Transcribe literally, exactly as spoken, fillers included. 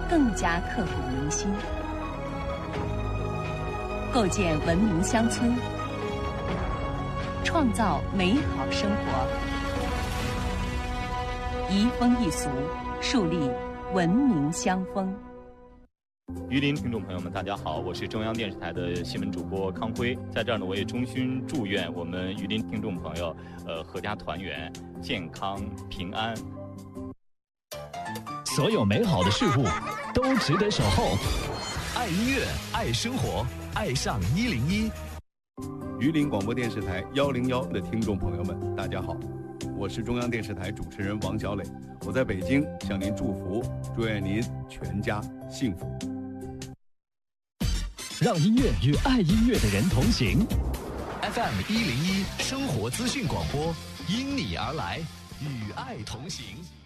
更加刻骨铭心。构建文明乡村，创造美好生活，移风易俗，树立文明乡风。 榆林听众朋友们，大家好，我是中央电视台的新闻主播康辉，在这儿呢，我也衷心祝愿我们榆林听众朋友，呃，阖家团圆，健康平安。 所有美好的事物都值得守候。爱音乐，爱生活，爱上一零一。 榆林广播电视台幺零幺的听众朋友们，大家好，我是中央电视台主持人王小磊，我在北京向您祝福，祝愿您全家幸福。 让音乐与爱音乐的人同行。F M 一零一生活资讯广播，因你而来，与爱同行。